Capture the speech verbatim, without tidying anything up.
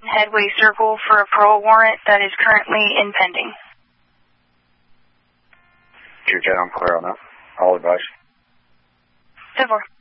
Headway Circle for a parole warrant that is currently in pending. Your Jet, I'm clear on that. All advice. ten four.